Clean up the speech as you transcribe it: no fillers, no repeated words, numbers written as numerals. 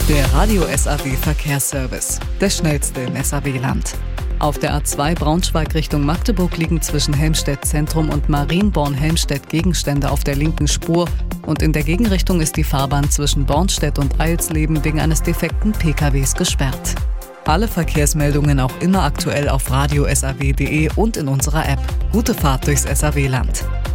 Der Radio SAW Verkehrsservice, der schnellste im SAW-Land. Auf der A2 Braunschweig Richtung Magdeburg liegen zwischen Helmstedt Zentrum und Marienborn-Helmstedt Gegenstände auf der linken Spur und in der Gegenrichtung ist die Fahrbahn zwischen Bornstedt und Eilsleben wegen eines defekten PKWs gesperrt. Alle Verkehrsmeldungen auch immer aktuell auf radiosaw.de und in unserer App. Gute Fahrt durchs SAW-Land.